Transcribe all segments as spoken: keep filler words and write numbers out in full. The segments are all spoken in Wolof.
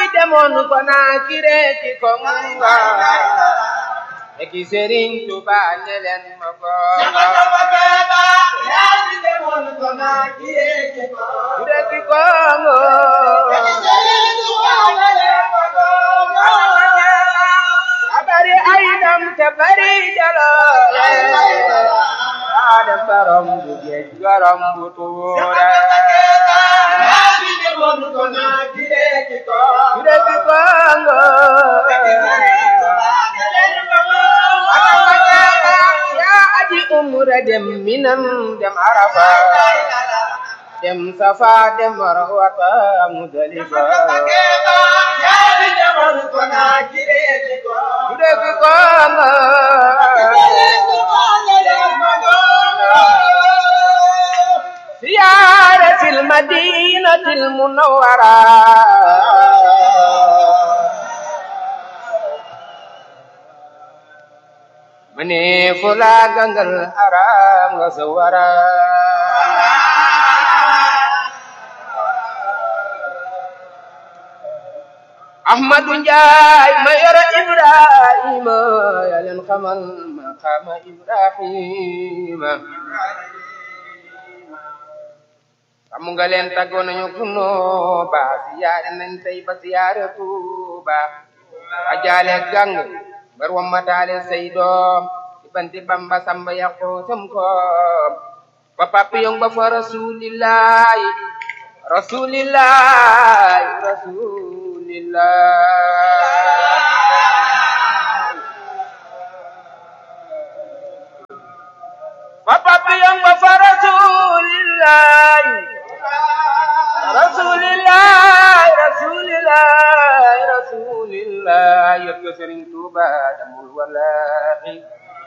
demoon ko naa kiree ci konga eki Serigne Touba ne leen ma gonga yaa di demoon ko naa kiree ci konga ci konga eki Serigne Touba ne leen ma gonga abari ay dam te bari jaloore yaa dem barom bu géej garam bu tuure umra dem minam dem arafa dem safa dem marwata muzdalifa yaari demoon ko naa kireki ko kireki ko ziyaratil madinatil munawwara mane fula gangal haram nga sawara Ahmadu Njaay ma yore Ibrahima ya leen xamal maqama Ibrahima amu nga leen tàggoo nañu kuno ba siyaare nañ tey ba siyaare Tuuba ajaale gang bar wamataale say doom ci banti Bamba Samba yaqoo sam koom ba papiyong ba fa rasulillahi rasulillahi rasulillahi ba papiyong ba fa rasulillahi rasulillahi rasulillahi rasulillahi yëpp ko Serigne Touba damul wallahi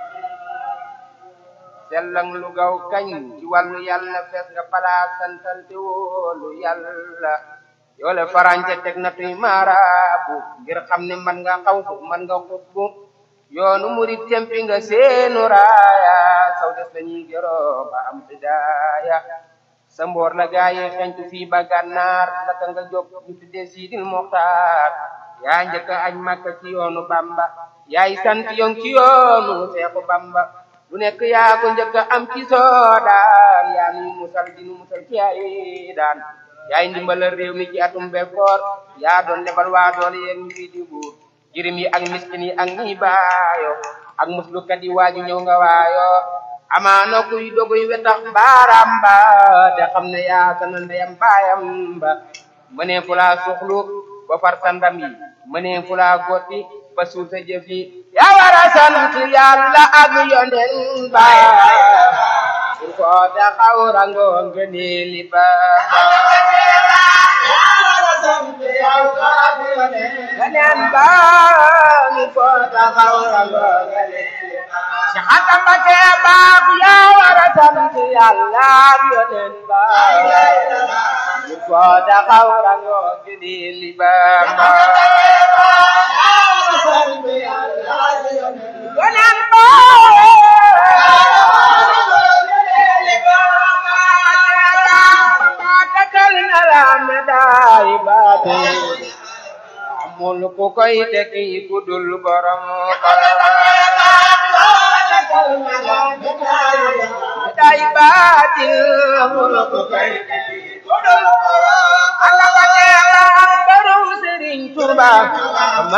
sellang lu gaw kañ ci wàllu yàlla fees nga pala santal te wóolu yàlla yoole farance teg na tuy maaraabu ngir xam ne man nga xawsu man nga xutbu yoonu murid tempi nga seenu raaya saw des lañuy gëroo ba am hidaaya sa mboor la gaaye xentu fii ba gànnaar naka nga jóg ñu tuddee Sidil Moxtaar yaa njëkk añ Makka ci yoonu Bamba yaay sant yoon ci yoonu Seexu Bamba bu nekk yaa ko njëkk am ci soodaan yaa nuy musal dinu musal ci ay daan yaay ndimbalal réew mi ci atum bekkoor yaa doon lebal waa doole yeeg ñu fi di buur jirim yi ak miskin yi ak ñi baayo ak muslukat yi waaju ñëw nga waayo amaana kuy doguy wetax baaraam ba te xam ne yaa sana ndeyam baayam ba mënee fu laa suxlu ba far sa ndam yi mënee fu laa gotti ba suul sa jëf yi yaa war a sant yàlla ak yonen ba pour ko taxaw rangoo ngëneeli ba yonen ba pour ko taxaw rangoo ngëneeli ba Cheikh Anta Mbacké baax yaa war a sant yàlla ak yonen ba pour ko taxaw rangoo ngëneeli ba yonen ba takal na la medaay baate amul ku koy tekki ku dul borom medaay baate amul ku koy tekki ku dul borom ala bateela baru Serigne Touba